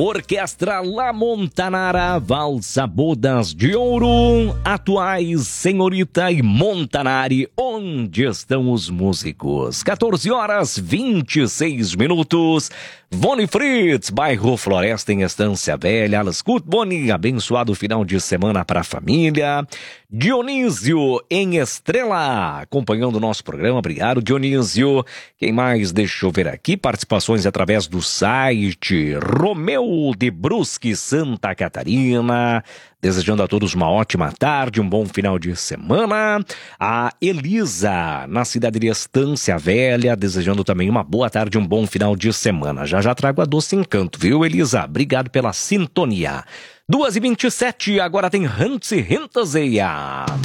Orquestra La Montanara, Valsa Bodas de Ouro, Atuais, Senhorita e Montanari, onde estão os músicos? 14h26. Boni Fritz, bairro Floresta em Estância Velha. Alles gut, Boni, abençoado final de semana para a família. Dionísio em Estrela, acompanhando o nosso programa. Obrigado, Dionísio. Quem mais? Deixa eu ver aqui. Participações através do site. Romeu de Brusque, Santa Catarina. Desejando a todos uma ótima tarde, um bom final de semana. A Elisa, na cidade de Estância Velha, desejando também uma boa tarde, um bom final de semana. Já trago a Doce Encanto, viu, Elisa? Obrigado pela sintonia. 2h27, agora tem Hans e Hinterseia.